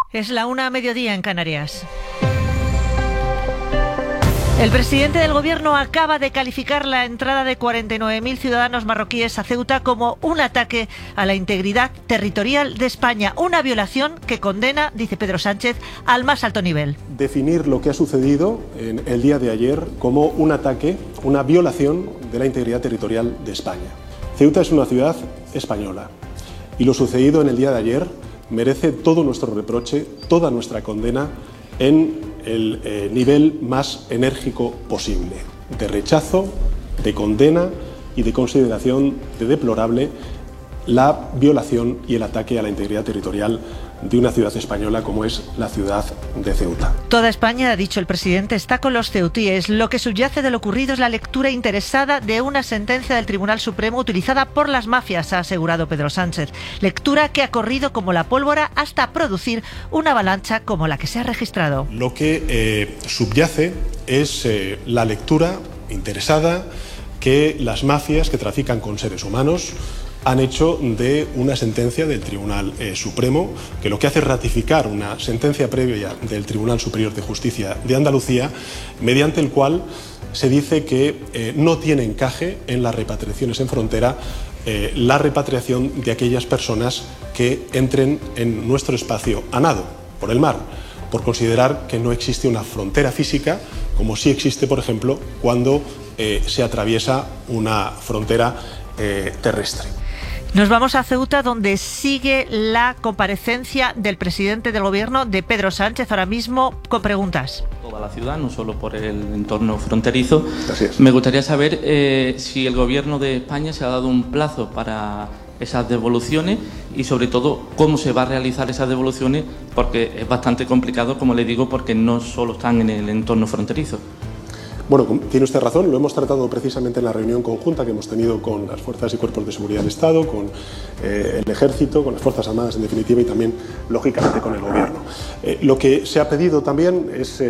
Es la 1:00 en Canarias. El presidente del Gobierno acaba de calificar la entrada de 49.000 ciudadanos marroquíes a Ceuta como un ataque a la integridad territorial de España, una violación que condena, dice Pedro Sánchez, al más alto nivel. Definir lo que ha sucedido en el día de ayer como un ataque, una violación de la integridad territorial de España. Ceuta es una ciudad española y lo sucedido en el día de ayer merece todo nuestro reproche, toda nuestra condena en el nivel más enérgico posible, de rechazo, de condena y de consideración de deplorable la violación y el ataque a la integridad territorial de una ciudad española como es la ciudad de Ceuta. Toda España, ha dicho el presidente, está con los ceutíes. Lo que subyace de lo ocurrido es la lectura interesada de una sentencia del Tribunal Supremo utilizada por las mafias, ha asegurado Pedro Sánchez. Lectura que ha corrido como la pólvora hasta producir una avalancha como la que se ha registrado. Lo que subyace es la lectura interesada que las mafias que trafican con seres humanos han hecho de una sentencia del Tribunal Supremo, que lo que hace es ratificar una sentencia previa del Tribunal Superior de Justicia de Andalucía, mediante el cual se dice que no tiene encaje en las repatriaciones en frontera la repatriación de aquellas personas que entren en nuestro espacio a nado, por el mar, por considerar que no existe una frontera física, como sí existe, por ejemplo, cuando se atraviesa una frontera terrestre. Nos vamos a Ceuta, donde sigue la comparecencia del presidente del Gobierno, de Pedro Sánchez, ahora mismo con preguntas. Toda la ciudad, no solo por el entorno fronterizo. Así es. Me gustaría saber si el Gobierno de España se ha dado un plazo para esas devoluciones y, sobre todo, cómo se va a realizar esas devoluciones, porque es bastante complicado, como le digo, porque no solo están en el entorno fronterizo. Bueno, tiene usted razón, lo hemos tratado precisamente en la reunión conjunta que hemos tenido con las fuerzas y cuerpos de seguridad del Estado, con el Ejército, con las Fuerzas Armadas en definitiva y también, lógicamente, con el Gobierno. Lo que se ha pedido también es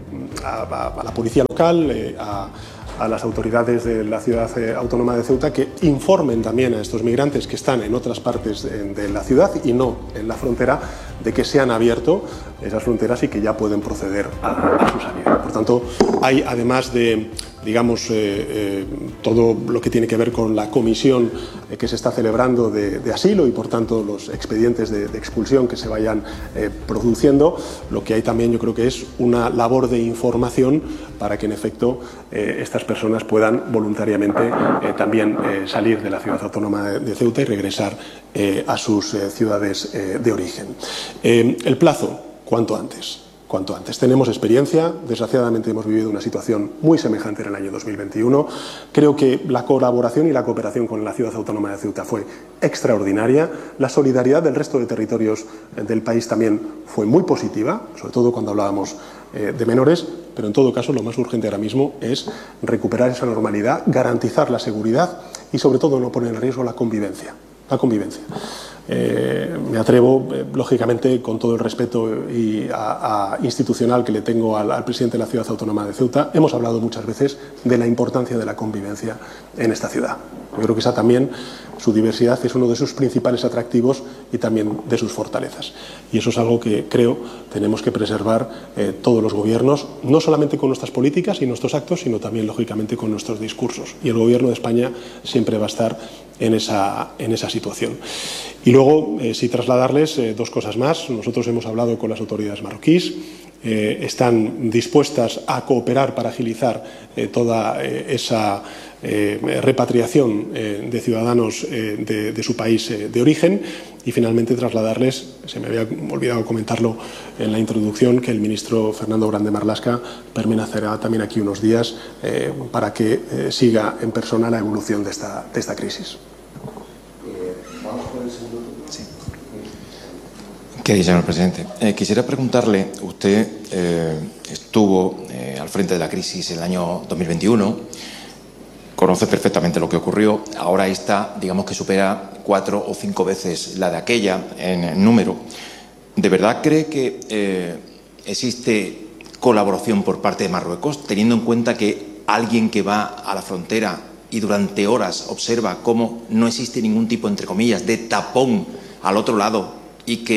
a la policía local, a las autoridades de la ciudad autónoma de Ceuta, que informen también a estos migrantes que están en otras partes de la ciudad y no en la frontera, de que se han abierto esas fronteras y que ya pueden proceder a su salida. Por tanto, hay, además de, digamos, todo lo que tiene que ver con la comisión que se está celebrando de asilo y, por tanto, los expedientes de expulsión que se vayan produciendo, lo que hay también, yo creo que es una labor de información para que, en efecto, estas personas puedan voluntariamente también salir de la ciudad autónoma de Ceuta y regresar a sus ciudades de origen. El plazo, cuanto antes. Cuanto antes. Tenemos experiencia, desgraciadamente hemos vivido una situación muy semejante en el año 2021. Creo que la colaboración y la cooperación con la ciudad autónoma de Ceuta fue extraordinaria. La solidaridad del resto de territorios del país también fue muy positiva, sobre todo cuando hablábamos de menores, pero en todo caso lo más urgente ahora mismo es recuperar esa normalidad, garantizar la seguridad y sobre todo no poner en riesgo la convivencia. Me atrevo, lógicamente, con todo el respeto institucional que le tengo al presidente de la Ciudad Autónoma de Ceuta, hemos hablado muchas veces de la importancia de la convivencia en esta ciudad. Yo creo que esa también, su diversidad, es uno de sus principales atractivos y también de sus fortalezas. Y eso es algo que creo tenemos que preservar todos los gobiernos, no solamente con nuestras políticas y nuestros actos, sino también, lógicamente, con nuestros discursos. Y el Gobierno de España siempre va a estar en esa situación. Y luego, sí trasladarles dos cosas más. Nosotros hemos hablado con las autoridades marroquíes, están dispuestas a cooperar para agilizar toda esa repatriación de ciudadanos de su país de origen. Y finalmente trasladarles, se me había olvidado comentarlo en la introducción, que el ministro Fernando Grande Marlaska permanecerá también aquí unos días para que siga en persona la evolución de esta crisis. Vamos con el segundo turno. Sí. ¿Qué dice, señor presidente? Quisiera preguntarle, usted estuvo al frente de la crisis en el año 2021, conoce perfectamente lo que ocurrió, ahora esta, digamos que supera 4 o 5 veces la de aquella en número. ¿De verdad cree que existe colaboración por parte de Marruecos, teniendo en cuenta que alguien que va a la frontera y durante horas observa cómo no existe ningún tipo, entre comillas, de tapón al otro lado y que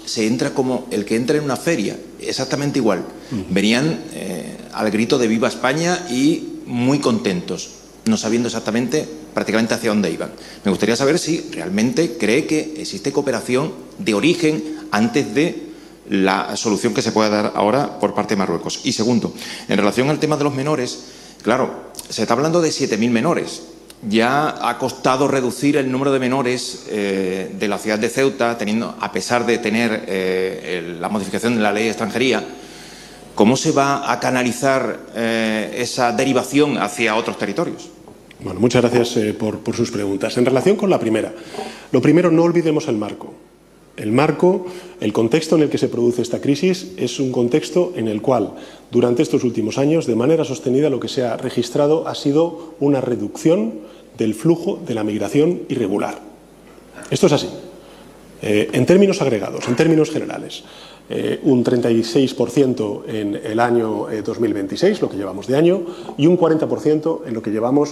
se entra como el que entra en una feria, exactamente igual. Venían al grito de ¡Viva España! Y muy contentos, no sabiendo exactamente prácticamente hacia dónde iban. Me gustaría saber si realmente cree que existe cooperación de origen antes de la solución que se pueda dar ahora por parte de Marruecos. Y segundo, en relación al tema de los menores, claro, se está hablando de 7.000 menores. Ya ha costado reducir el número de menores de la ciudad de Ceuta, a pesar de tener la modificación de la ley de extranjería. ¿Cómo se va a canalizar esa derivación hacia otros territorios? Bueno, muchas gracias por sus preguntas. En relación con la primera, lo primero, no olvidemos el marco. El marco, el contexto en el que se produce esta crisis es un contexto en el cual, durante estos últimos años, de manera sostenida, lo que se ha registrado ha sido una reducción del flujo de la migración irregular. Esto es así. En términos agregados, en términos generales, un 36% en el año 2026, lo que llevamos de año, y un 40% en lo que llevamos,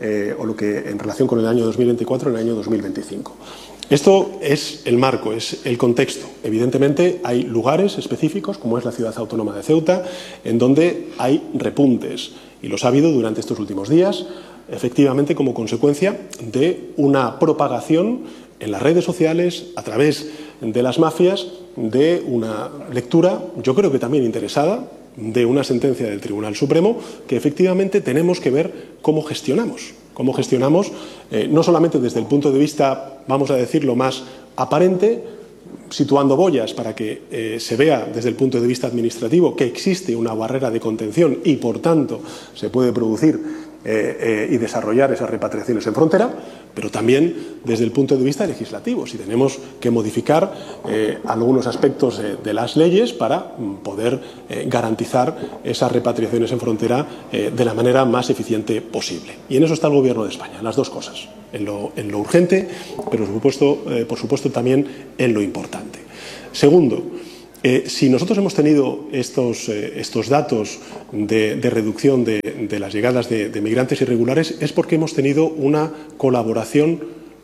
en relación con el año 2024, en el año 2025. Esto es el marco, es el contexto. Evidentemente hay lugares específicos, como es la ciudad autónoma de Ceuta, en donde hay repuntes, y los ha habido durante estos últimos días, efectivamente como consecuencia de una propagación en las redes sociales, a través de las mafias, de una lectura, yo creo que también interesada, de una sentencia del Tribunal Supremo, que efectivamente tenemos que ver cómo gestionamos. Cómo gestionamos, no solamente desde el punto de vista, vamos a decirlo, más aparente, situando boyas para que se vea desde el punto de vista administrativo que existe una barrera de contención y, por tanto, se puede producir y desarrollar esas repatriaciones en frontera, pero también desde el punto de vista legislativo, si tenemos que modificar algunos aspectos de las leyes para poder garantizar esas repatriaciones en frontera de la manera más eficiente posible. Y en eso está el Gobierno de España, en las dos cosas, en lo urgente, pero por supuesto también en lo importante. Segundo, si nosotros hemos tenido estos datos de reducción de las llegadas de migrantes irregulares, es porque hemos tenido una colaboración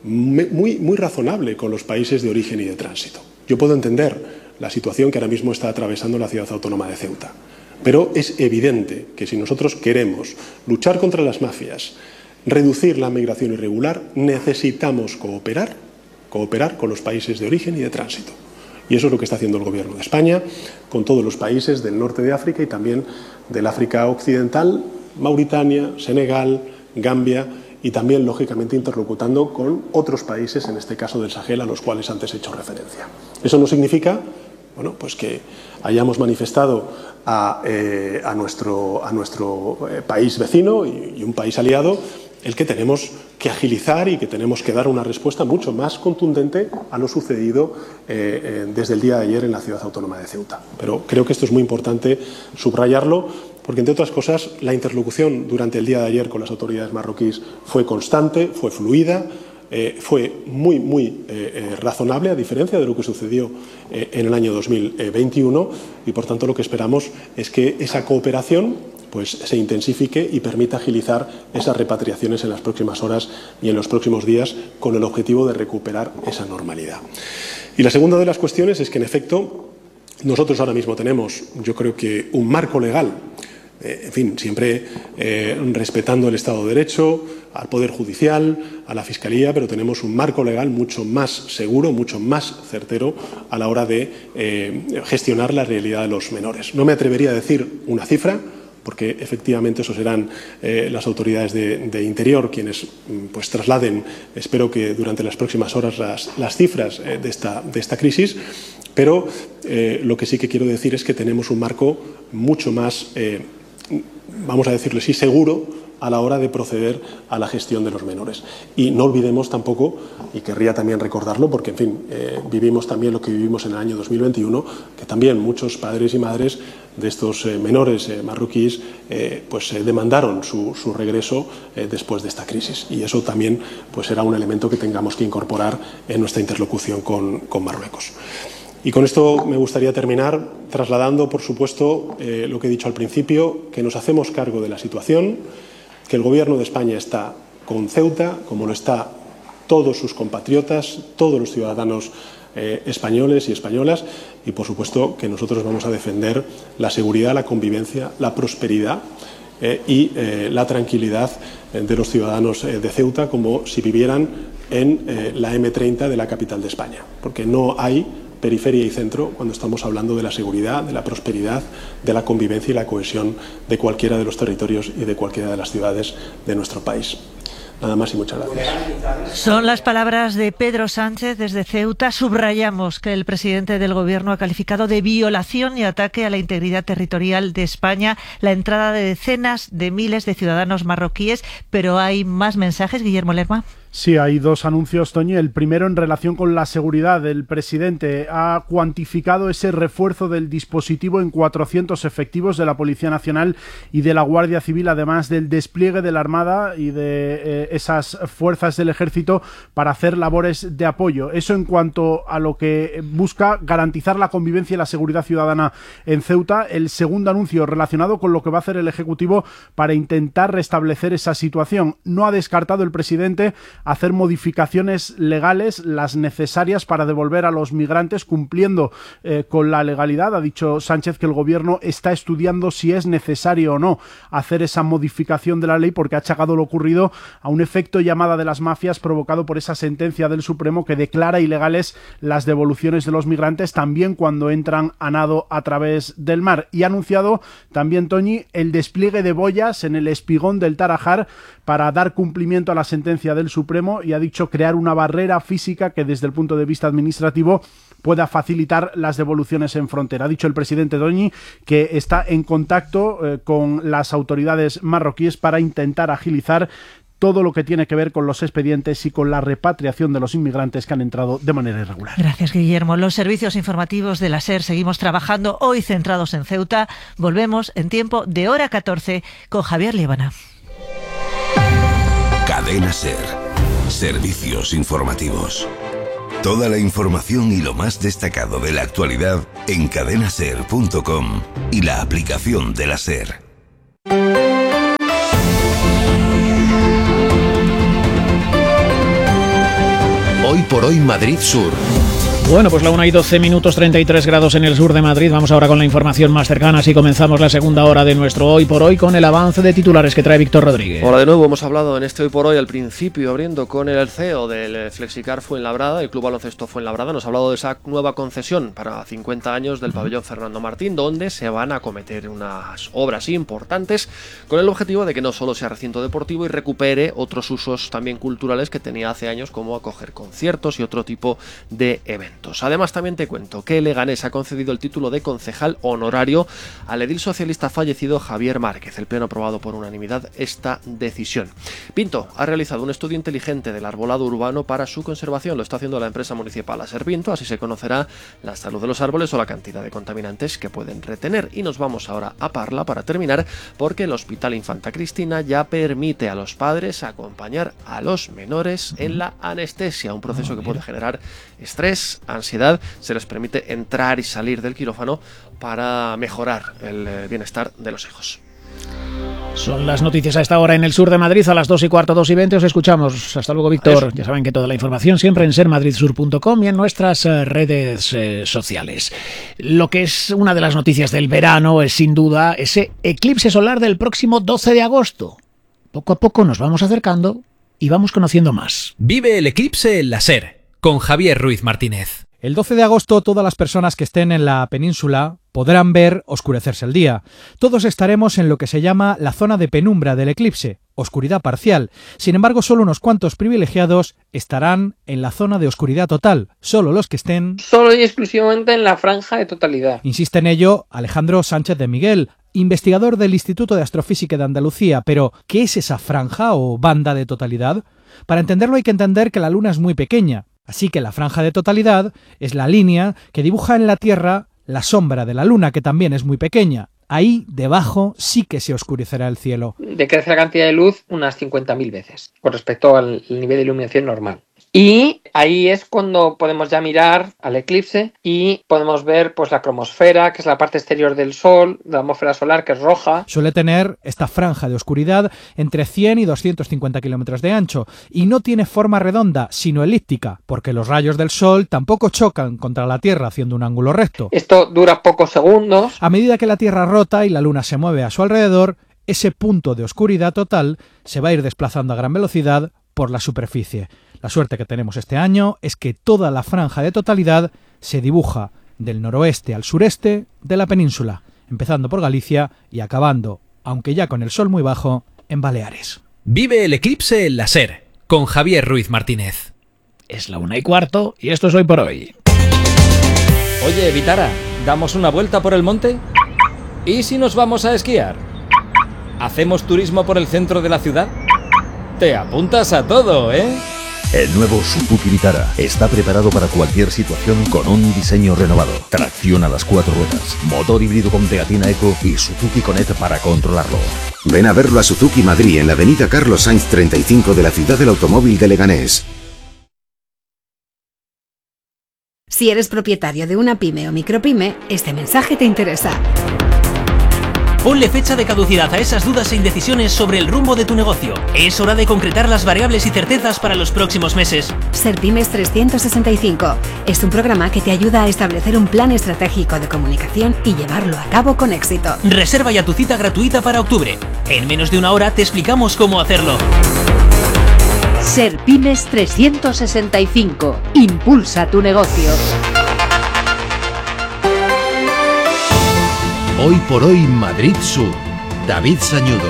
muy razonable con los países de origen y de tránsito. Yo puedo entender la situación que ahora mismo está atravesando la ciudad autónoma de Ceuta, pero es evidente que si nosotros queremos luchar contra las mafias, reducir la migración irregular, necesitamos cooperar con los países de origen y de tránsito. Y eso es lo que está haciendo el Gobierno de España con todos los países del norte de África y también del África occidental, Mauritania, Senegal, Gambia y también, lógicamente, interlocutando con otros países, en este caso del Sahel, a los cuales antes he hecho referencia. Eso no significa, bueno, pues que hayamos manifestado a nuestro país vecino y un país aliado el que tenemos que agilizar y que tenemos que dar una respuesta mucho más contundente a lo sucedido desde el día de ayer en la ciudad autónoma de Ceuta. Pero creo que esto es muy importante subrayarlo, porque, entre otras cosas, la interlocución durante el día de ayer con las autoridades marroquíes fue constante, fue fluida, fue muy razonable, a diferencia de lo que sucedió en el año 2021, y, por tanto, lo que esperamos es que esa cooperación pues se intensifique y permita agilizar esas repatriaciones en las próximas horas y en los próximos días, con el objetivo de recuperar esa normalidad. Y la segunda de las cuestiones es que, en efecto, nosotros ahora mismo tenemos, yo creo que, un marco legal, en fin, siempre respetando el Estado de Derecho, al Poder Judicial, a la Fiscalía, pero tenemos un marco legal mucho más seguro, mucho más certero a la hora de gestionar la realidad de los menores. No me atrevería a decir una cifra, porque efectivamente eso serán las autoridades de Interior quienes pues trasladen, espero que durante las próximas horas, las cifras de esta crisis, pero lo que sí que quiero decir es que tenemos un marco mucho más, vamos a decirlo así, seguro a la hora de proceder a la gestión de los menores. Y no olvidemos tampoco, y querría también recordarlo, porque, en fin, vivimos también lo que vivimos en el año 2021, que también muchos padres y madres de estos menores marroquíes pues demandaron su regreso después de esta crisis. Y eso también pues será un elemento que tengamos que incorporar en nuestra interlocución con Marruecos. Y con esto me gustaría terminar trasladando, por supuesto, lo que he dicho al principio, que nos hacemos cargo de la situación, que el Gobierno de España está con Ceuta, como lo está todos sus compatriotas, todos los ciudadanos españoles y españolas, y por supuesto que nosotros vamos a defender la seguridad, la convivencia, la prosperidad y la tranquilidad de los ciudadanos de Ceuta como si vivieran en la M30 de la capital de España, porque no hay periferia y centro cuando estamos hablando de la seguridad, de la prosperidad, de la convivencia y la cohesión de cualquiera de los territorios y de cualquiera de las ciudades de nuestro país. Nada más y muchas gracias. Son las palabras de Pedro Sánchez desde Ceuta. Subrayamos que el presidente del Gobierno ha calificado de violación y ataque a la integridad territorial de España la entrada de decenas de miles de ciudadanos marroquíes. Pero hay más mensajes, Guillermo Lerma. Sí, hay dos anuncios, Toñi. El primero en relación con la seguridad. El presidente ha cuantificado ese refuerzo del dispositivo en 400 efectivos de la Policía Nacional y de la Guardia Civil, además del despliegue de la Armada y de esas fuerzas del Ejército para hacer labores de apoyo. Eso en cuanto a lo que busca garantizar la convivencia y la seguridad ciudadana en Ceuta. El segundo anuncio relacionado con lo que va a hacer el Ejecutivo para intentar restablecer esa situación. No ha descartado el presidente hacer modificaciones legales, las necesarias para devolver a los migrantes cumpliendo con la legalidad. Ha dicho Sánchez que el Gobierno está estudiando si es necesario o no hacer esa modificación de la ley, porque ha achacado lo ocurrido a un efecto llamada de las mafias provocado por esa sentencia del Supremo que declara ilegales las devoluciones de los migrantes también cuando entran a nado a través del mar. Y ha anunciado también, Toñi, el despliegue de boyas en el espigón del Tarajal para dar cumplimiento a la sentencia del Supremo, y ha dicho crear una barrera física que desde el punto de vista administrativo pueda facilitar las devoluciones en frontera. Ha dicho el presidente Toñi que está en contacto con las autoridades marroquíes para intentar agilizar todo lo que tiene que ver con los expedientes y con la repatriación de los inmigrantes que han entrado de manera irregular. Gracias, Guillermo. Los servicios informativos de la SER seguimos trabajando, hoy centrados en Ceuta. Volvemos en tiempo de hora 14 con Javier Líbana. Cadena SER. Servicios informativos. Toda la información y lo más destacado de la actualidad en cadenaser.com y la aplicación de la SER. Hoy por hoy Madrid Sur. Bueno, pues la 1:12, 33 grados en el sur de Madrid. Vamos ahora con la información más cercana. Así comenzamos la segunda hora de nuestro Hoy por Hoy con el avance de titulares que trae Víctor Rodríguez. Hola de nuevo, hemos hablado en este Hoy por Hoy al principio, abriendo con el CEO del Flexicar Fuenlabrada, el Club Baloncesto Fuenlabrada. Nos ha hablado de esa nueva concesión para 50 años del pabellón Fernando Martín, donde se van a acometer unas obras importantes con el objetivo de que no solo sea recinto deportivo y recupere otros usos también culturales que tenía hace años, como acoger conciertos y otro tipo de eventos. Además, también te cuento que Leganés ha concedido el título de concejal honorario al edil socialista fallecido Javier Márquez. El pleno ha aprobado por unanimidad esta decisión. Pinto ha realizado un estudio inteligente del arbolado urbano para su conservación. Lo está haciendo la empresa municipal Aser Pinto. Así se conocerá la salud de los árboles o la cantidad de contaminantes que pueden retener. Y nos vamos ahora a Parla para terminar, porque el Hospital Infanta Cristina ya permite a los padres acompañar a los menores en la anestesia, un proceso que puede generar estrés, ansiedad. Se les permite entrar y salir del quirófano para mejorar el bienestar de los hijos. Son las noticias a esta hora en el sur de Madrid. A las 2:15, 2:20 os escuchamos. Hasta luego, Víctor. Ya saben que toda la información siempre en sermadridsur.com y en nuestras redes sociales. Lo que es una de las noticias del verano es sin duda ese eclipse solar del próximo 12 de agosto. Poco a poco nos vamos acercando y vamos conociendo más. Vive el eclipse en la SER con Javier Ruiz Martínez. El 12 de agosto todas las personas que estén en la península podrán ver oscurecerse el día. Todos estaremos en lo que se llama la zona de penumbra del eclipse, oscuridad parcial. Sin embargo, solo unos cuantos privilegiados estarán en la zona de oscuridad total, solo los que estén solo y exclusivamente en la franja de totalidad. Insiste en ello Alejandro Sánchez de Miguel, investigador del Instituto de Astrofísica de Andalucía. Pero, ¿qué es esa franja o banda de totalidad? Para entenderlo hay que entender que la Luna es muy pequeña. Así que la franja de totalidad es la línea que dibuja en la Tierra la sombra de la Luna, que también es muy pequeña. Ahí, debajo, sí que se oscurecerá el cielo. Decrece la cantidad de luz unas 50.000 veces con respecto al nivel de iluminación normal. Y ahí es cuando podemos ya mirar al eclipse y podemos ver pues la cromosfera, que es la parte exterior del Sol, de la atmósfera solar, que es roja. Suele tener esta franja de oscuridad entre 100 y 250 kilómetros de ancho y no tiene forma redonda, sino elíptica, porque los rayos del Sol tampoco chocan contra la Tierra haciendo un ángulo recto. Esto dura pocos segundos. A medida que la Tierra rota y la Luna se mueve a su alrededor, ese punto de oscuridad total se va a ir desplazando a gran velocidad por la superficie. La suerte que tenemos este año es que toda la franja de totalidad se dibuja del noroeste al sureste de la península, empezando por Galicia y acabando, aunque ya con el sol muy bajo, en Baleares. Vive el eclipse en la SER, con Javier Ruiz Martínez. Es la 1:15 y esto es Hoy por Hoy. Oye, Vitara, ¿damos una vuelta por el monte? ¿Y si nos vamos a esquiar? ¿Hacemos turismo por el centro de la ciudad? Te apuntas a todo, ¿eh? El nuevo Suzuki Vitara está preparado para cualquier situación con un diseño renovado. Tracción a las 4 ruedas, motor híbrido con pegatina Eco y Suzuki Connect para controlarlo. Ven a verlo a Suzuki Madrid en la avenida Carlos Sainz 35 de la ciudad del automóvil de Leganés. Si eres propietario de una pyme o micropyme, este mensaje te interesa. Ponle fecha de caducidad a esas dudas e indecisiones sobre el rumbo de tu negocio. Es hora de concretar las variables y certezas para los próximos meses. Serpymes 365 es un programa que te ayuda a establecer un plan estratégico de comunicación y llevarlo a cabo con éxito. Reserva ya tu cita gratuita para octubre. En menos de una hora te explicamos cómo hacerlo. Serpymes 365. Impulsa tu negocio. Hoy por Hoy Madrid Sur. David Sañudo.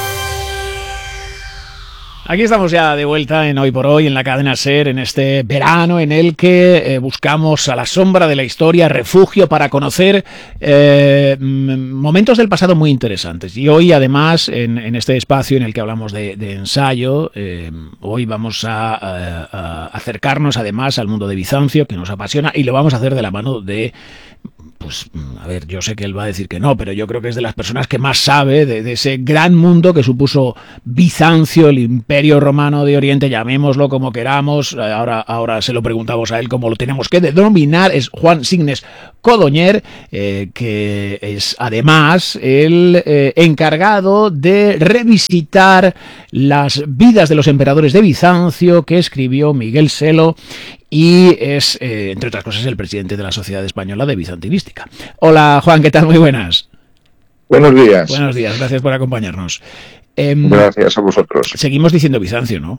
Aquí estamos ya de vuelta en Hoy por Hoy, en la cadena SER, en este verano en el que buscamos a la sombra de la historia refugio para conocer momentos del pasado muy interesantes. Y hoy, además, en este espacio en el que hablamos de ensayo, hoy vamos a acercarnos, además, al mundo de Bizancio, que nos apasiona, y lo vamos a hacer de la mano de... Pues, a ver, yo sé que él va a decir que no, pero yo creo que es de las personas que más sabe de ese gran mundo que supuso Bizancio, el Imperio Romano de Oriente, llamémoslo como queramos. Ahora se lo preguntamos a él cómo lo tenemos que denominar. Es Juan Signes Codoñer, que es además el encargado de revisitar las vidas de los emperadores de Bizancio que escribió Miguel Selo, y es, entre otras cosas, el presidente de la Sociedad Española de Bizantinística. Hola, Juan, ¿qué tal? Muy buenas. Buenos días. Buenos días, gracias por acompañarnos. Gracias a vosotros. Seguimos diciendo Bizancio, ¿no?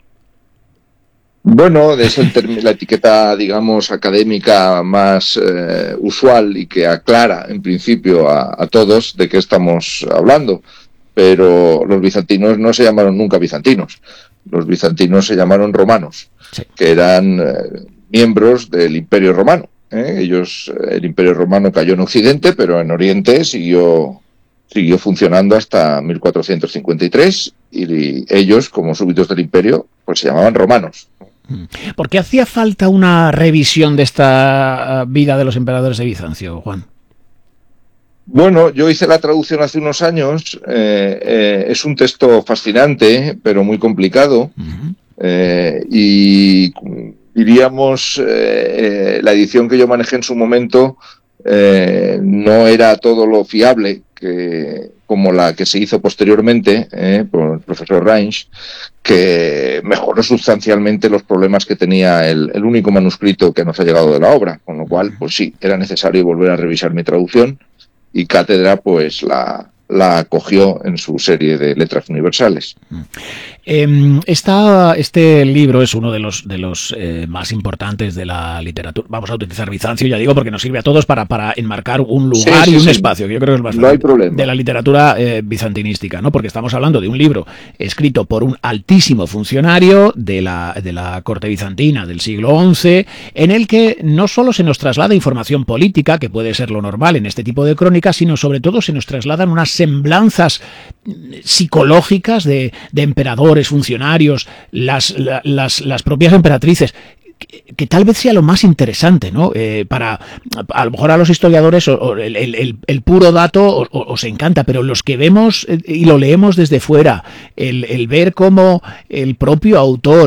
Bueno, es la etiqueta, digamos, académica más usual y que aclara, en principio, a todos de qué estamos hablando. Pero los bizantinos no se llamaron nunca bizantinos. Los bizantinos se llamaron romanos, sí, que eran miembros del Imperio Romano. El Imperio Romano cayó en Occidente, pero en Oriente siguió funcionando hasta 1453 y ellos, como súbditos del Imperio, pues se llamaban romanos. ¿Por qué hacía falta una revisión de esta vida de los emperadores de Bizancio, Juan? Bueno, yo hice la traducción hace unos años. Es un texto fascinante, pero muy complicado. Y diríamos, la edición que yo manejé en su momento no era todo lo fiable como la que se hizo posteriormente por el profesor Range, que mejoró sustancialmente los problemas que tenía el único manuscrito que nos ha llegado de la obra. Con lo cual, pues sí, era necesario volver a revisar mi traducción. Y Cátedra pues la acogió en su serie de letras universales. Este libro es uno de los más importantes de la literatura. Vamos a utilizar Bizancio, ya digo, porque nos sirve a todos para enmarcar un lugar y un espacio, que yo creo que es bastante, no hay problema, de la literatura bizantinística, ¿no? Porque estamos hablando de un libro escrito por un altísimo funcionario de la corte bizantina del siglo XI, en el que no solo se nos traslada información política, que puede ser lo normal en este tipo de crónicas, sino sobre todo se nos trasladan unas semblanzas psicológicas de emperadores, funcionarios, las propias emperatrices, que tal vez sea lo más interesante, ¿no? Para a lo mejor a los historiadores el puro dato os encanta, pero los que vemos y lo leemos desde fuera, el ver cómo el propio autor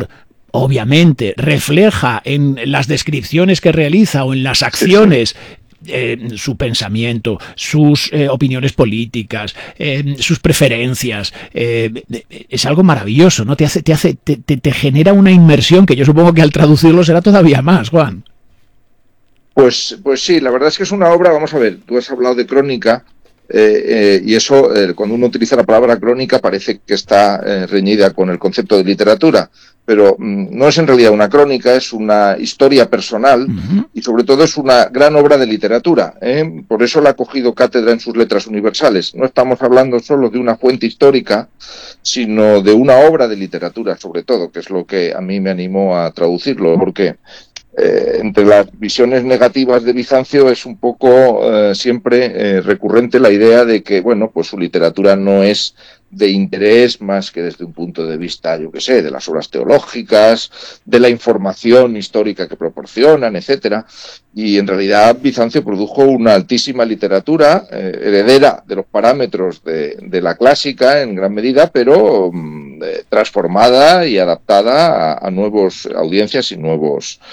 obviamente refleja en las descripciones que realiza o en las acciones su pensamiento, sus opiniones políticas, sus preferencias, es algo maravilloso, ¿no? Te genera una inmersión que yo supongo que al traducirlo será todavía más, Juan. Pues sí, la verdad es que es una obra, vamos a ver, tú has hablado de crónica, y eso, cuando uno utiliza la palabra crónica, parece que está reñida con el concepto de literatura, pero no es en realidad una crónica, es una historia personal y sobre todo es una gran obra de literatura. Por eso la ha cogido cátedra en sus letras universales. No estamos hablando solo de una fuente histórica, sino de una obra de literatura, sobre todo, que es lo que a mí me animó a traducirlo, porque entre las visiones negativas de Bizancio es un poco siempre recurrente la idea de que, bueno, pues su literatura no es de interés más que desde un punto de vista, yo qué sé, de las obras teológicas, de la información histórica que proporcionan, etcétera. Y en realidad Bizancio produjo una altísima literatura, heredera de los parámetros de la clásica en gran medida, pero transformada y adaptada a nuevas audiencias y nuevos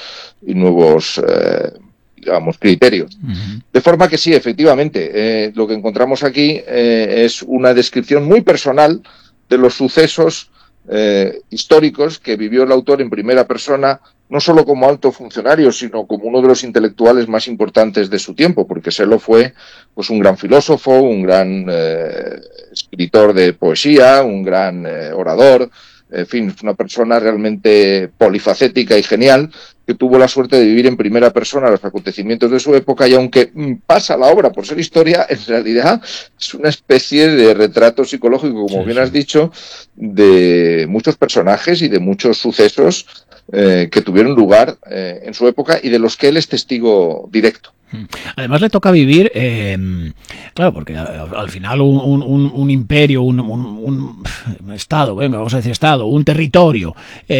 digamos, criterios. De forma que sí, efectivamente, lo que encontramos aquí es una descripción muy personal de los sucesos históricos que vivió el autor en primera persona, no solo como alto funcionario, sino como uno de los intelectuales más importantes de su tiempo, porque Selo fue pues un gran filósofo, un gran escritor de poesía, un gran orador, en fin, una persona realmente polifacética y genial, que tuvo la suerte de vivir en primera persona los acontecimientos de su época, y aunque pasa la obra por ser historia, en realidad es una especie de retrato psicológico, como bien has dicho, de muchos personajes y de muchos sucesos que tuvieron lugar en su época y de los que él es testigo directo. Además le toca vivir, claro, porque al final un imperio, un estado, venga, vamos a decir estado, un territorio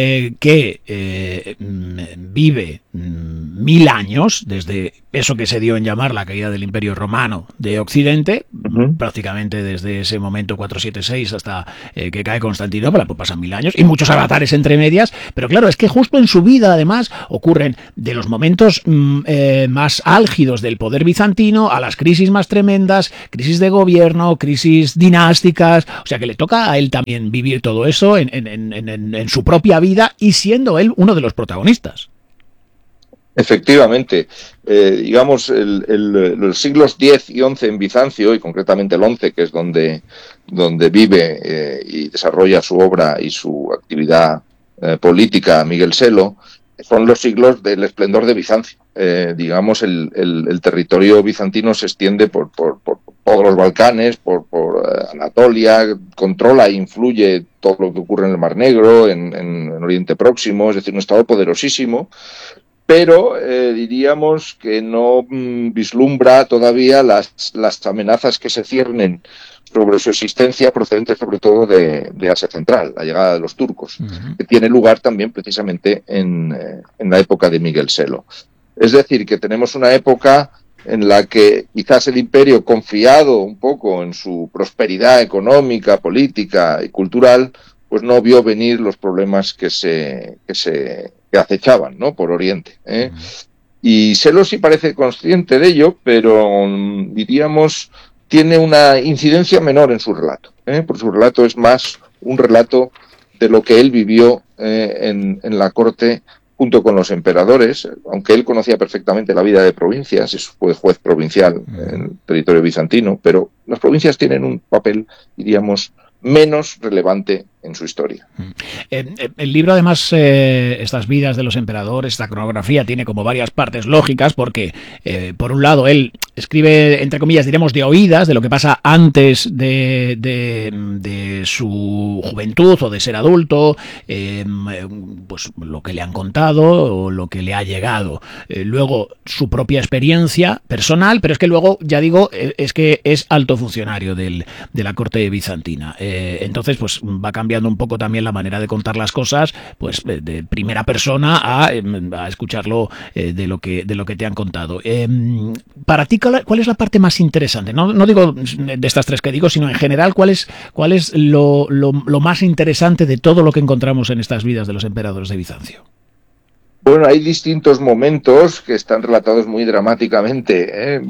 que vive 1000 años, desde eso que se dio en llamar la caída del Imperio Romano de Occidente, prácticamente desde ese momento 476 hasta que cae Constantinopla, pues pasan 1000 años y muchos avatares entre medias, pero claro, es que justo en su vida además ocurren de los momentos más álgidos del poder bizantino a las crisis más tremendas, crisis de gobierno, crisis dinásticas, o sea que le toca a él también vivir todo eso en su propia vida y siendo él uno de los protagonistas. Efectivamente, digamos, los siglos X y XI en Bizancio, y concretamente el XI, que es donde vive y desarrolla su obra y su actividad política Miguel Selo, son los siglos del esplendor de Bizancio. Digamos, el territorio bizantino se extiende por todos los Balcanes, por Anatolia, controla e influye todo lo que ocurre en el Mar Negro, en Oriente Próximo, es decir, un estado poderosísimo, pero diríamos que no vislumbra todavía las amenazas que se ciernen sobre su existencia, procedentes sobre todo de Asia Central, la llegada de los turcos, que tiene lugar también precisamente en la época de Miguel Selo. Es decir, que tenemos una época en la que quizás el imperio, confiado un poco en su prosperidad económica, política y cultural, pues no vio venir los problemas que acechaban, ¿no?, por Oriente. Y Selo sí parece consciente de ello, pero diríamos tiene una incidencia menor en su relato, porque su relato es más un relato de lo que él vivió en la corte junto con los emperadores, aunque él conocía perfectamente la vida de provincias, fue juez provincial en el territorio bizantino, pero las provincias tienen un papel, diríamos, menos relevante en su historia. El libro, además, estas vidas de los emperadores, esta cronografía, tiene como varias partes lógicas, porque, por un lado, él escribe, entre comillas, diremos, de oídas, de lo que pasa antes de su juventud o de ser adulto, pues lo que le han contado o lo que le ha llegado. Luego, su propia experiencia personal, pero es que luego, ya digo, es que es alto funcionario de la corte bizantina. Entonces, pues va cambiando un poco también la manera de contar las cosas, pues de primera persona a escucharlo de lo que te han contado. Para ti, cuál es la parte más interesante? No digo de estas tres que digo, sino en general, ¿cuál es lo más interesante de todo lo que encontramos en estas vidas de los emperadores de Bizancio? Bueno, hay distintos momentos que están relatados muy dramáticamente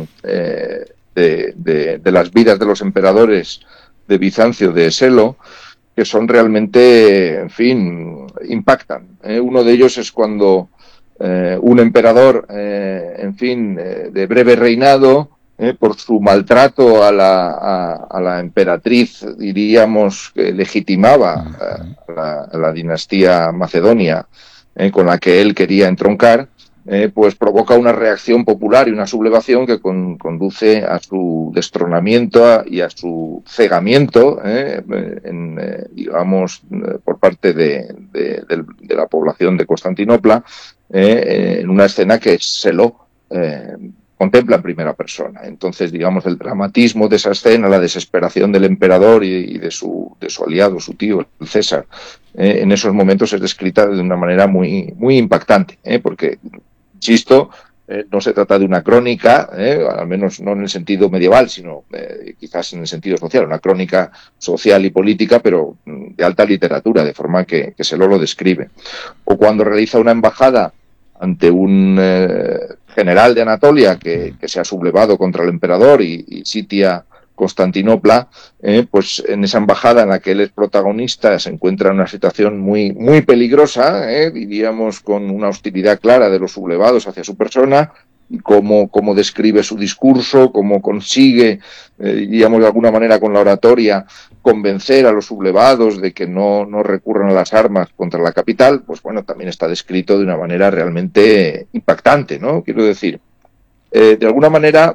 de las vidas de los emperadores de Bizancio, de Selo, que son realmente, en fin, impactan. Uno de ellos es cuando un emperador, en fin, de breve reinado, por su maltrato a la emperatriz, diríamos, que legitimaba a la dinastía macedonia, con la que él quería entroncar, pues provoca una reacción popular y una sublevación que conduce a su destronamiento y a su cegamiento, digamos, por parte de la población de Constantinopla, en una escena que Selo contempla en primera persona. Entonces, digamos, el dramatismo de esa escena, la desesperación del emperador y de su aliado, su tío, el César, en esos momentos es descrita de una manera muy, muy impactante, porque, insisto, no se trata de una crónica, al menos no en el sentido medieval, sino quizás en el sentido social, una crónica social y política, pero de alta literatura, de forma que Selo lo describe. O cuando realiza una embajada ante un general de Anatolia que se ha sublevado contra el emperador y sitia Constantinopla, pues en esa embajada en la que él es protagonista se encuentra en una situación muy, muy peligrosa, diríamos con una hostilidad clara de los sublevados hacia su persona, y cómo describe su discurso, cómo consigue, diríamos de alguna manera con la oratoria, convencer a los sublevados de que no recurran a las armas contra la capital, pues bueno, también está descrito de una manera realmente impactante, ¿no? Quiero decir, de alguna manera,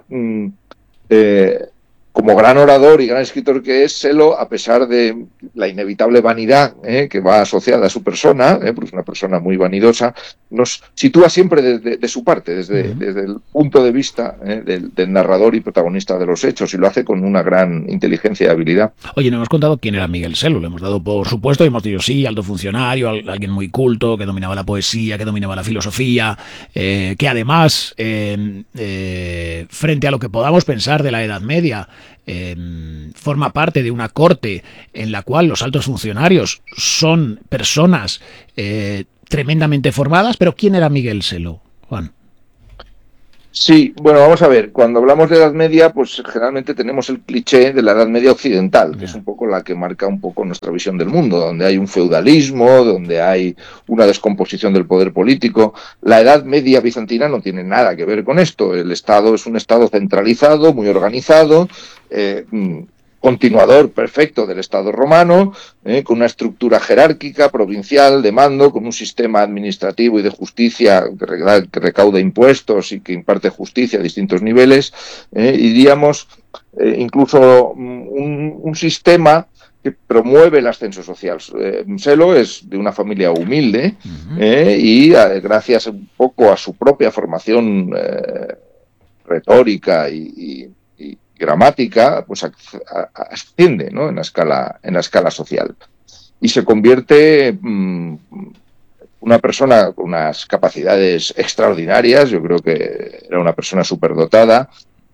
como gran orador y gran escritor que es, Selo, a pesar de la inevitable vanidad que va asociada a su persona, porque es una persona muy vanidosa, nos sitúa siempre de su parte, desde el punto de vista del narrador y protagonista de los hechos, y lo hace con una gran inteligencia y habilidad. Oye, no hemos contado quién era Miguel Selo, lo hemos dado por supuesto, y hemos dicho sí, alto funcionario, alguien muy culto, que dominaba la poesía, que dominaba la filosofía, que además, frente a lo que podamos pensar de la Edad Media, forma parte de una corte en la cual los altos funcionarios son personas tremendamente formadas. Pero ¿quién era Miguel Selo, Juan? Sí, bueno, vamos a ver, cuando hablamos de Edad Media, pues generalmente tenemos el cliché de la Edad Media occidental, que es un poco la que marca un poco nuestra visión del mundo, donde hay un feudalismo, donde hay una descomposición del poder político. La Edad Media bizantina no tiene nada que ver con esto. El Estado es un Estado centralizado, muy organizado, continuador perfecto del Estado romano, con una estructura jerárquica, provincial, de mando, con un sistema administrativo y de justicia que recauda impuestos y que imparte justicia a distintos niveles, y diríamos incluso un sistema que promueve el ascenso social. Selo es de una familia humilde, y gracias un poco a su propia formación retórica y gramática, pues asciende, ¿no?, en la escala social, y se convierte una persona con unas capacidades extraordinarias. Yo creo que era una persona superdotada,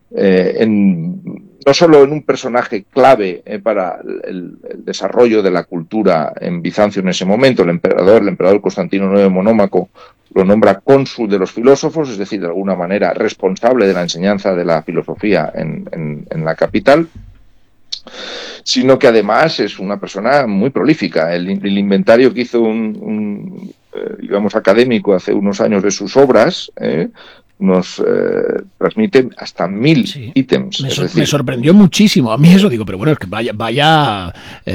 no solo en un personaje clave para el desarrollo de la cultura en Bizancio en ese momento. El emperador Constantino IX Monómaco lo nombra cónsul de los filósofos, es decir, de alguna manera responsable de la enseñanza de la filosofía en la capital, sino que además es una persona muy prolífica. El inventario que hizo digamos, académico hace unos años de sus obras, nos transmiten hasta 1000 ítems. Me sorprendió muchísimo. A mí eso digo, pero bueno, es que vaya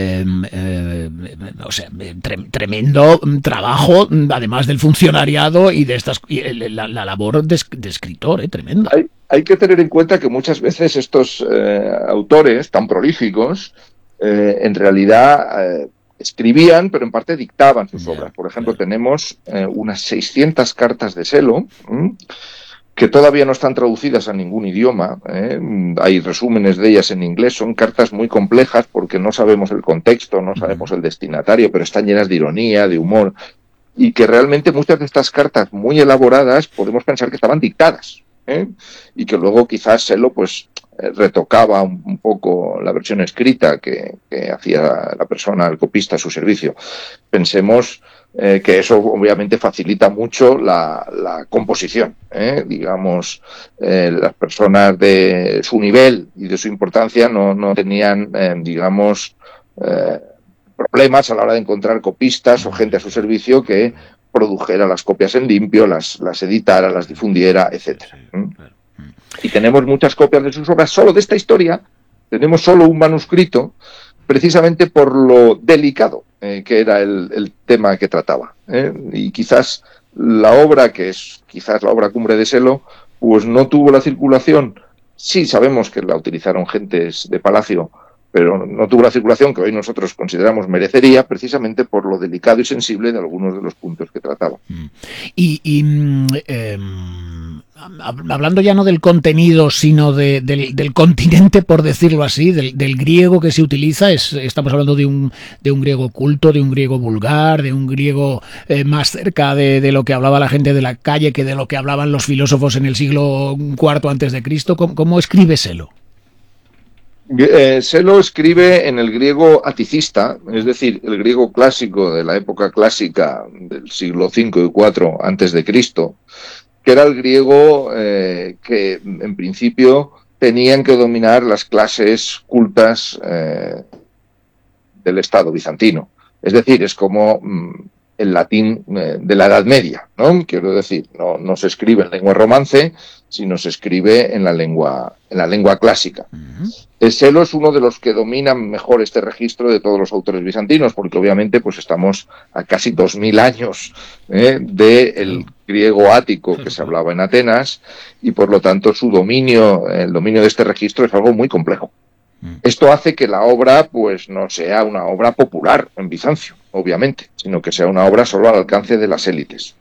tremendo trabajo, además del funcionariado y de la labor de escritor, tremenda. Hay que tener en cuenta que muchas veces estos autores tan prolíficos, en realidad escribían, pero en parte dictaban sus obras. Por ejemplo, tenemos unas 600 cartas de Selo, que todavía no están traducidas a ningún idioma. Hay resúmenes de ellas en inglés. Son cartas muy complejas porque no sabemos el contexto, no sabemos el destinatario, pero están llenas de ironía, de humor, y que realmente muchas de estas cartas muy elaboradas podemos pensar que estaban dictadas. y que luego quizás Selo pues retocaba un poco la versión escrita que hacía la persona, el copista, a su servicio. Pensemos que eso obviamente facilita mucho la composición. Digamos, las personas de su nivel y de su importancia no tenían, digamos, problemas a la hora de encontrar copistas o gente a su servicio que produjera las copias en limpio, las editara, las difundiera, etcétera. Y tenemos muchas copias de sus obras. Solo de esta historia tenemos solo un manuscrito, precisamente por lo delicado que era el tema que trataba. Y quizás la obra, que es quizás la obra cumbre de Selo, pues no tuvo la circulación. Sí sabemos que la utilizaron gentes de palacio, pero no tuvo la circulación que hoy nosotros consideramos merecería, precisamente por lo delicado y sensible de algunos de los puntos que trataba. Hablando ya no del contenido, sino del continente, por decirlo así, del griego que se utiliza, estamos hablando de un griego culto, de un griego vulgar, de un griego más cerca de lo que hablaba la gente de la calle que de lo que hablaban los filósofos en el siglo IV antes de Cristo. ¿Cómo escribe Selo? Selo escribe en el griego aticista, es decir, el griego clásico de la época clásica del siglo V y IV antes de Cristo, que era el griego que en principio tenían que dominar las clases cultas del Estado bizantino. Es decir, es como el latín de la Edad Media, ¿no? Quiero decir, no se escribe en lengua romance, sino se escribe en la lengua clásica. Selo es uno de los que dominan mejor este registro de todos los autores bizantinos, porque obviamente pues estamos a casi 2000 años del griego ático que se hablaba en Atenas, y por lo tanto el dominio de este registro es algo muy complejo. Esto hace que la obra pues no sea una obra popular en Bizancio, obviamente, sino que sea una obra solo al alcance de las élites.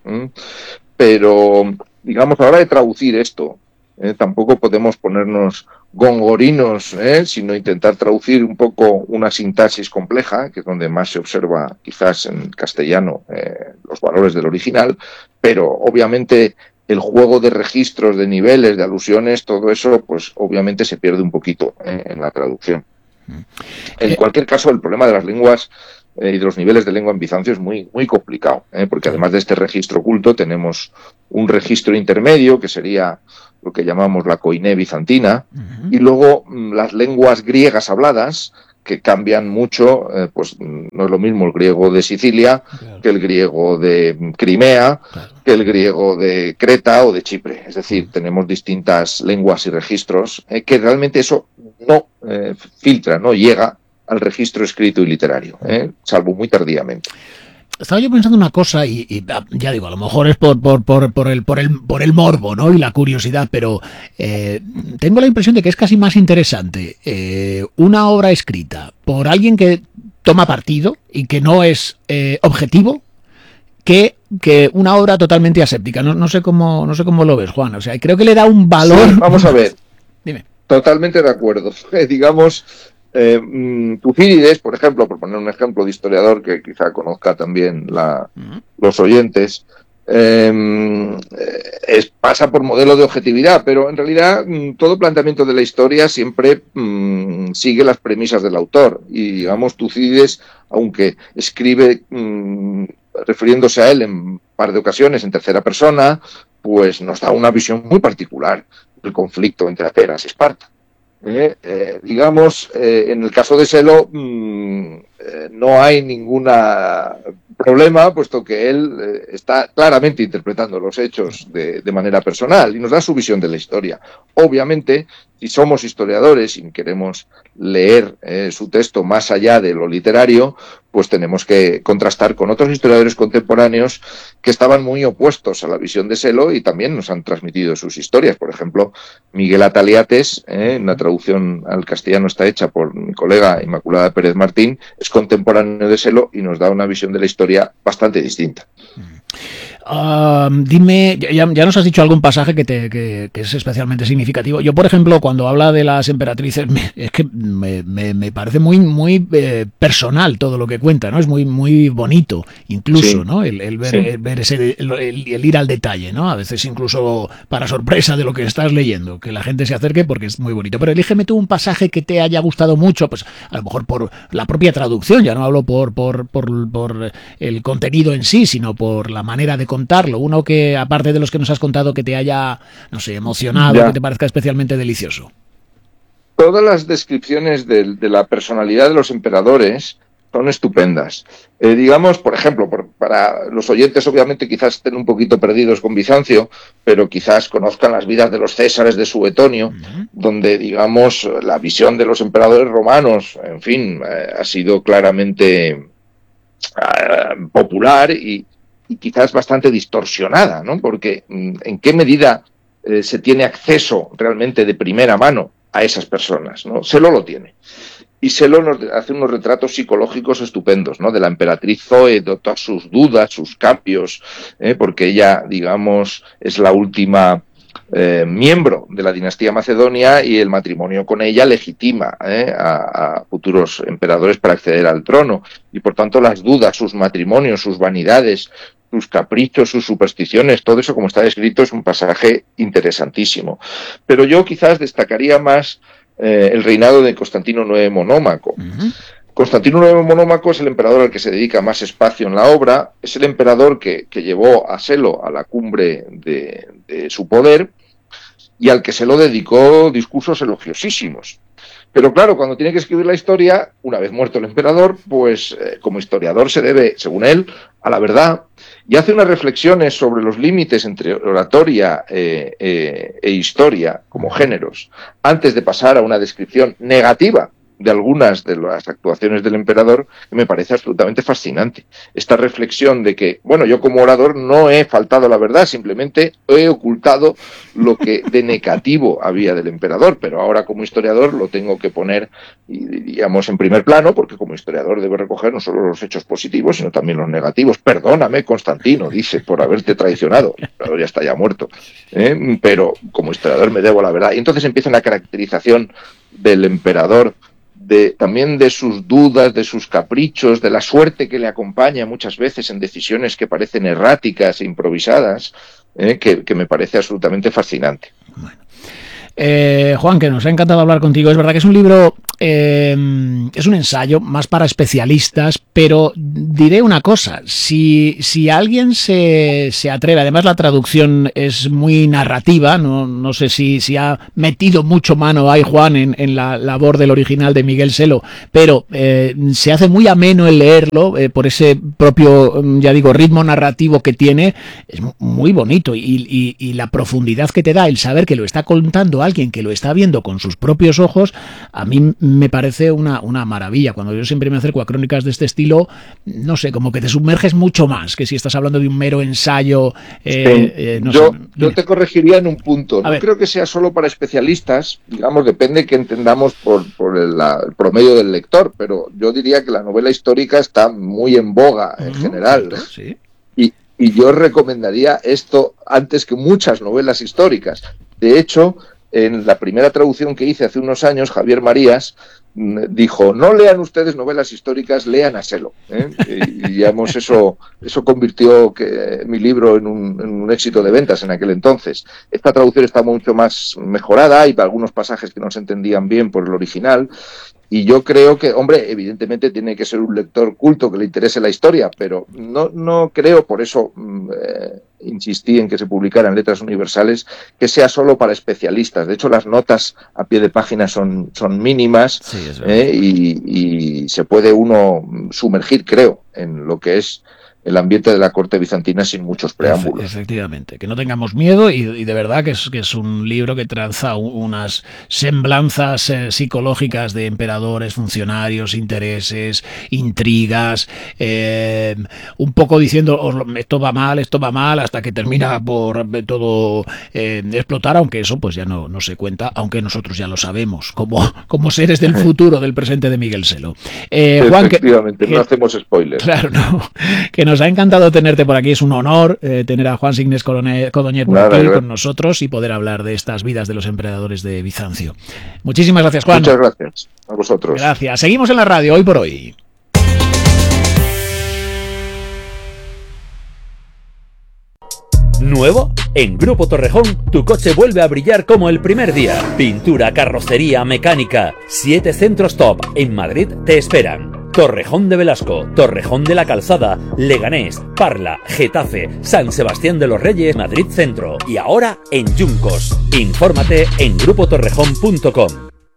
Pero, digamos, a la hora de traducir esto, tampoco podemos ponernos gongorinos, sino intentar traducir un poco una sintaxis compleja, que es donde más se observa quizás en castellano los valores del original, pero obviamente el juego de registros, de niveles, de alusiones, todo eso, pues obviamente se pierde un poquito en la traducción. En cualquier caso, el problema de las lenguas y de los niveles de lengua en Bizancio es muy, muy complicado, porque además de este registro culto tenemos un registro intermedio, que sería lo que llamamos la koiné bizantina, y luego las lenguas griegas habladas, que cambian mucho, pues no es lo mismo el griego de Sicilia que el griego de Crimea, que el griego de Creta o de Chipre. Es decir, tenemos distintas lenguas y registros que realmente eso no filtra, no llega al registro escrito y literario, salvo muy tardíamente. Estaba yo pensando una cosa y ya digo, a lo mejor es por el morbo, ¿no? Y la curiosidad, pero tengo la impresión de que es casi más interesante una obra escrita por alguien que toma partido y que no es objetivo que una obra totalmente aséptica. No sé cómo lo ves, Juan. O sea, creo que le da un valor. Sí, vamos a ver. Dime. Totalmente de acuerdo. Digamos, Tucídides, por ejemplo, por poner un ejemplo de historiador que quizá conozca también los oyentes, pasa por modelo de objetividad, pero en realidad todo planteamiento de la historia siempre sigue las premisas del autor. Y digamos, Tucídides, aunque escribe refiriéndose a él en un par de ocasiones en tercera persona, pues nos da una visión muy particular del conflicto entre Atenas y Esparta. Digamos, en el caso de Selo no hay ningún problema, puesto que él está claramente interpretando los hechos de manera personal y nos da su visión de la historia. Obviamente, si somos historiadores y queremos leer su texto más allá de lo literario, pues tenemos que contrastar con otros historiadores contemporáneos que estaban muy opuestos a la visión de Selo y también nos han transmitido sus historias. Por ejemplo, Miguel Ataliates, una traducción al castellano está hecha por mi colega Inmaculada Pérez Martín, es contemporáneo de Selo y nos da una visión de la historia bastante distinta. Dime, ya nos has dicho algún pasaje que es especialmente significativo. Yo, por ejemplo, cuando habla de las emperatrices, es que me parece muy personal todo lo que cuenta, ¿no? Es muy bonito, incluso, sí, ¿no? El ver el ir al detalle, ¿no? A veces incluso para sorpresa de lo que estás leyendo, que la gente se acerque porque es muy bonito. Pero elígeme tú un pasaje que te haya gustado mucho, pues a lo mejor por la propia traducción, ya no hablo por el contenido en sí, sino por la manera de contarlo. Uno que, aparte de los que nos has contado, que te haya, no sé, emocionado, que te parezca especialmente delicioso. Todas las descripciones de la personalidad de los emperadores son estupendas. Digamos, por ejemplo, para los oyentes obviamente quizás estén un poquito perdidos con Bizancio, pero quizás conozcan las vidas de los Césares de Suetonio, donde, digamos, la visión de los emperadores romanos, en fin, ha sido claramente popular y quizás bastante distorsionada, ¿no? Porque ¿en qué medida se tiene acceso realmente de primera mano a esas personas, ¿no? Selo lo tiene. Y Selo nos hace unos retratos psicológicos estupendos, ¿no? De la emperatriz Zoe, de todas sus dudas, sus cambios, porque ella, digamos, es la última miembro de la dinastía macedonia y el matrimonio con ella legitima a futuros emperadores para acceder al trono. Y por tanto las dudas, sus matrimonios, sus vanidades, sus caprichos, sus supersticiones, todo eso como está descrito es un pasaje interesantísimo. Pero yo quizás destacaría más el reinado de Constantino IX Monómaco. Constantino IX Monómaco es el emperador al que se dedica más espacio en la obra, es el emperador que llevó a Selo a la cumbre de su poder y al que Selo dedicó discursos elogiosísimos. Pero claro, cuando tiene que escribir la historia, una vez muerto el emperador, pues como historiador se debe, según él, a la verdad, y hace unas reflexiones sobre los límites entre oratoria e historia como géneros, antes de pasar a una descripción negativa de algunas de las actuaciones del emperador, que me parece absolutamente fascinante. Esta reflexión de que, bueno, yo como orador no he faltado a la verdad, simplemente he ocultado lo que de negativo había del emperador, pero ahora como historiador lo tengo que poner, digamos, en primer plano, porque como historiador debo recoger no solo los hechos positivos, sino también los negativos. Perdóname, Constantino, dice, por haberte traicionado. El emperador ya está ya muerto, pero como historiador me debo a la verdad. Y entonces empieza una caracterización del emperador, también de sus dudas, de sus caprichos, de la suerte que le acompaña muchas veces en decisiones que parecen erráticas e improvisadas, que me parece absolutamente fascinante. Bueno. Juan, que nos ha encantado hablar contigo. Es verdad que es un libro, es un ensayo más para especialistas, pero diré una cosa, si alguien se atreve, además la traducción es muy narrativa, no sé si ha metido mucho mano ahí Juan en la labor del original de Miguel Selo, pero se hace muy ameno el leerlo por ese propio, ya digo, ritmo narrativo que tiene, es muy bonito y la profundidad que te da el saber que lo está contando alguien que lo está viendo con sus propios ojos, a mí me parece una maravilla. Cuando yo siempre me acerco a crónicas de este estilo, no sé, como que te sumerges mucho más que si estás hablando de un mero ensayo. Yo te corregiría en un punto. No creo que sea solo para especialistas, digamos, depende que entendamos por el promedio del lector, pero yo diría que la novela histórica está muy en boga en general. Sí. Y yo recomendaría esto antes que muchas novelas históricas. De hecho, en la primera traducción que hice hace unos años, Javier Marías dijo, no lean ustedes novelas históricas, lean a Selo. Y digamos, eso convirtió mi libro en un éxito de ventas en aquel entonces. Esta traducción está mucho más mejorada, hay algunos pasajes que no se entendían bien por el original, y yo creo que, hombre, evidentemente tiene que ser un lector culto que le interese la historia, pero no creo, por eso insistí en que se publicara en Letras Universales, que sea solo para especialistas. De hecho, las notas a pie de página son mínimas, sí, y se puede uno sumergir, creo, en lo que es el ambiente de la corte bizantina sin muchos preámbulos. Efectivamente, que no tengamos miedo y de verdad que es un libro que traza unas semblanzas psicológicas de emperadores, funcionarios, intereses, intrigas, un poco diciendo esto va mal, hasta que termina por todo explotar, aunque eso pues ya no se cuenta, aunque nosotros ya lo sabemos, como seres del futuro, del presente de Miguel Selo. Juan, efectivamente, no hacemos spoilers. Claro, no, que nos Nos ha encantado tenerte por aquí, es un honor tener a Juan Signes Codonyet por aquí con nosotros y poder hablar de estas vidas de los emperadores de Bizancio. Muchísimas gracias, Juan. Muchas gracias a vosotros. Gracias. Seguimos en la radio, hoy por hoy. ¿Nuevo? En Grupo Torrejón, tu coche vuelve a brillar como el primer día. Pintura, carrocería, mecánica. 7 centros top en Madrid te esperan. Torrejón de Velasco, Torrejón de la Calzada, Leganés, Parla, Getafe, San Sebastián de los Reyes, Madrid Centro. Y ahora en Yuncos. Infórmate en grupotorrejón.com.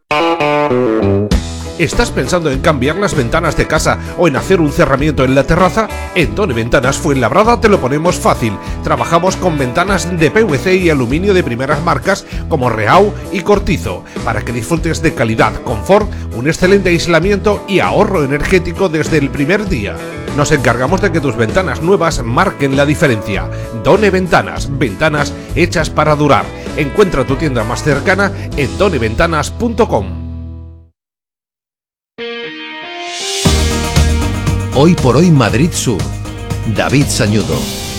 ¿Estás pensando en cambiar las ventanas de casa o en hacer un cerramiento en la terraza? En Done Ventanas Fuenlabrada te lo ponemos fácil. Trabajamos con ventanas de PVC y aluminio de primeras marcas como Reau y Cortizo, para que disfrutes de calidad, confort, un excelente aislamiento y ahorro energético desde el primer día. Nos encargamos de que tus ventanas nuevas marquen la diferencia. Done Ventanas, ventanas hechas para durar. Encuentra tu tienda más cercana en doneventanas.com. Hoy por hoy Madrid Sur. David Sañudo.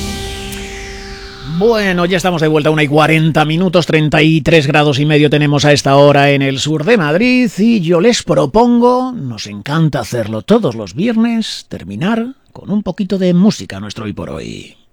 Bueno, ya estamos de vuelta, 1:40, 33 grados y medio tenemos a esta hora en el sur de Madrid y yo les propongo, nos encanta hacerlo todos los viernes, terminar con un poquito de música nuestro Hoy por Hoy.